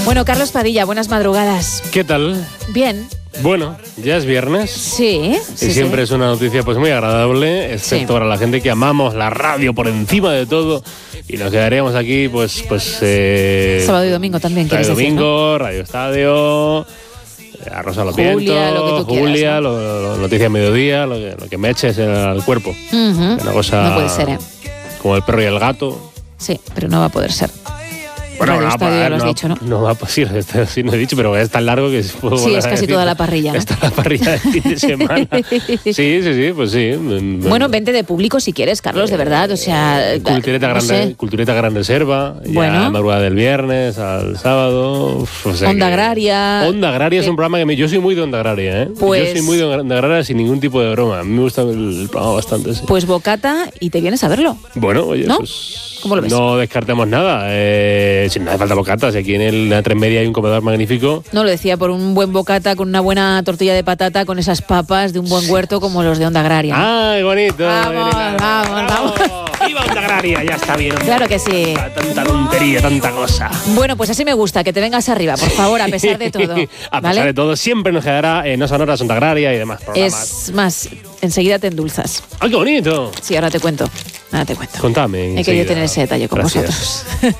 Bueno, Carlos Padilla, buenas madrugadas. ¿Qué tal? Bien. Bueno, ya es viernes. Sí. Y siempre es una noticia pues muy agradable, excepto para la gente que amamos la radio por encima de todo. Y nos quedaríamos aquí, sábado y domingo también, ¿quieres decir? Domingo, Radio Estadio, Arroz a los Julia, vientos, lo que tú quieras, Julia, ¿no? Noticias Mediodía, lo que me eches al cuerpo. Una cosa no puede ser, ¿eh? Como el perro y el gato. Sí, pero no va a poder ser. Bueno, Radio Estadio ya lo has dicho, ¿no? No va a pasar, sí, no he dicho, pero es tan largo que puedo Sí, es casi toda la parrilla, ¿no? Está la parrilla de fin de semana. Sí, pues sí. Bueno, vente de público si quieres, Carlos, de verdad, o sea... Cultureta Gran Reserva, bueno. Ya madrugada del viernes al sábado. Onda Agraria... Onda Agraria es un programa que yo soy muy de Onda Agraria, ¿eh? Pues, yo soy muy de Onda Agraria sin ningún tipo de broma. A mí me gusta el programa bastante, sí. Pues bocata y te vienes a verlo. Bueno, oye, ¿no? pues... ¿Cómo lo ves? No descartemos nada. Si no hace falta bocatas, aquí en la 3 Media hay un comedor magnífico. No, lo decía por un buen bocata con una buena tortilla de patata con esas papas de un buen huerto como los de Onda Agraria. ¡Ay, bonito! Vamos. ¡Viva Onda Agraria! Ya está bien. Claro que sí. Tanta tontería, tanta cosa. Bueno, pues así me gusta, que te vengas arriba, por favor, a pesar de todo. A pesar de todo, siempre nos quedará No Sonoras, Onda Agraria y demás programas. Es más, enseguida te endulzas. ¡Ay, qué bonito! Sí, ahora te cuento. Contame. He querido tener ese detalle con Gracias. vosotros.